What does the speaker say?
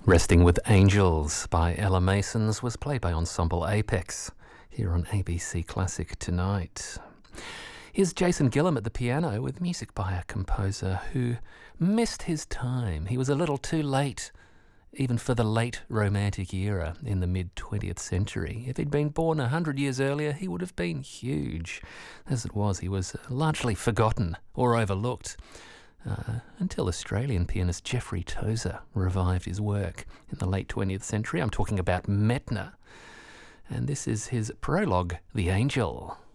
Resting with Angels by Ella Masons was played by Ensemble Apex here on ABC Classic tonight. Here's Jason Gillam at the piano with music by a composer who missed his time. He was a little too late, even for the late Romantic era in the mid-20th century. If he'd been born 100 years earlier, he would have been huge. As it was, he was largely forgotten or overlooked until Australian pianist Jeffrey Tozer revived his work in the late 20th century. I'm talking about Medtner. And this is his prologue, The Angel.